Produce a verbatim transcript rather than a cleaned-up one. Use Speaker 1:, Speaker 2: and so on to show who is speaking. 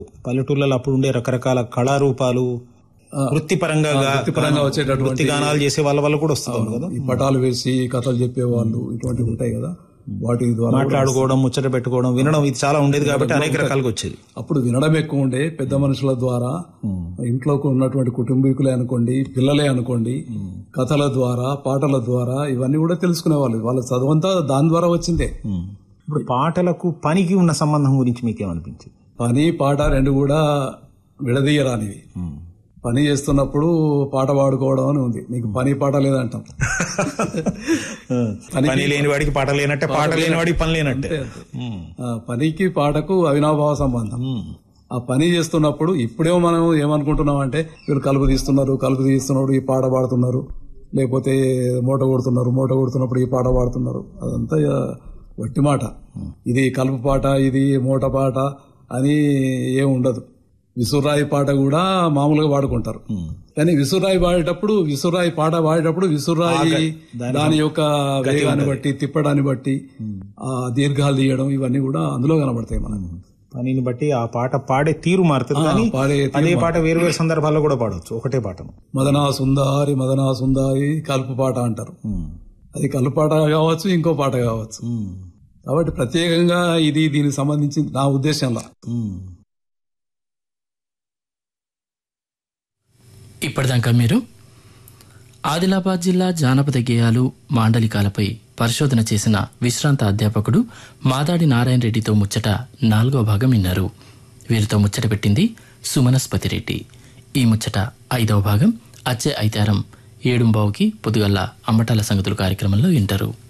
Speaker 1: పల్లెటూళ్ళలో అప్పుడు ఉండే రకరకాల కళారూపాలు వృత్తిపరంగా
Speaker 2: వృత్తిపరంగా వచ్చేటటువంటి
Speaker 1: గానాలు చేసే వాళ్ళ వల్ల కూడా వస్తుంది కదా.
Speaker 2: ఈ పటాలు వేసి కథలు చెప్పేవాళ్ళు ఇటువంటివి ఉంటాయి కదా, వాటి ద్వారా
Speaker 1: మాట్లాడుకోవడం, ముచ్చట పెట్టుకోవడం, వినడం ఇది చాలా ఉండేది కాబట్టి అనేక రకాలుగా వచ్చేది.
Speaker 2: అప్పుడు వినడం ఎక్కువ ఉండే, పెద్ద మనుషుల ద్వారా ఇంట్లో ఉన్నటువంటి కుటుంబీకులే అనుకోండి, పిల్లలే అనుకోండి, కథల ద్వారా పాటల ద్వారా ఇవన్నీ కూడా తెలుసుకునేవాళ్ళు. వాళ్ళ చదువంతా దాని ద్వారా వచ్చిందే.
Speaker 1: ఇప్పుడు పాటలకు పనికి ఉన్న సంబంధం గురించి మీకేమనిపించింది?
Speaker 2: పని పాట రెండు కూడా విడదీయరానివి. పని చేస్తున్నప్పుడు పాట పాడుకోవడం అని ఉంది, నీకు పని పాట లేదంటాం.
Speaker 1: పని లేని వాడికి పాట లేనట్టే, పాట లేని వాడికి పని లేనట్టే.
Speaker 2: పనికి పాటకు అవినాభావ సంబంధం. ఆ పని చేస్తున్నప్పుడు ఇప్పుడేమో మనం ఏమనుకుంటున్నాం అంటే, వీళ్ళు కలుపు తీస్తున్నారు, కలుపు తీస్తున్నప్పుడు ఈ పాట పాడుతున్నారు, లేకపోతే మూట కొడుతున్నారు, మూట కొడుతున్నప్పుడు ఈ పాట పాడుతున్నారు. అదంతా వట్టి మాట. ఇది కలుపు పాట, ఇది మూట పాట అని ఏం ఉండదు. విసురాయి పాట కూడా మామూలుగా వాడుకుంటారు, కానీ విసురాయి పాడేటప్పుడు విసురాయి పాట పాడేటప్పుడు విసురాయి దాని యొక్క వేగాన్ని బట్టి, తిప్పడాన్ని బట్టి, ఆ దీర్ఘాలు తీయడం ఇవన్నీ కూడా అందులో కనబడతాయి మనకు.
Speaker 1: పనిని బట్టి ఆ పాట పాడే తీరు మారుతుంది, కానీ అదే పాట వేరు వేరు సందర్భాల్లో కూడా పాడవచ్చు ఒకటే పాటను.
Speaker 2: మదనా సుందారి మదనా సుందారి కలుపు పాట అంటారు. అది కలుపు పాట కావచ్చు, ఇంకో పాట కావచ్చు. కాబట్టి ప్రత్యేకంగా ఇది దీనికి సంబంధించి నా ఉద్దేశంలో.
Speaker 3: ఇప్పటిదాకా మీరు ఆదిలాబాద్ జిల్లా జానపద గేయాలు, మాండలికాలపై పరిశోధన చేసిన విశ్రాంత అధ్యాపకుడు మాదాడి నారాయణ రెడ్డితో ముచ్చట నాలుగో భాగం విన్నారు. వీరితో ముచ్చట పెట్టింది సుమనస్పతి రెడ్డి. ఈ ముచ్చట ఐదవ భాగం అచ్చే ఐతారం ఏడుంబావుకి పొద్దుగల్ల అమ్మటాల సంగతులు కార్యక్రమంలో వింటారు.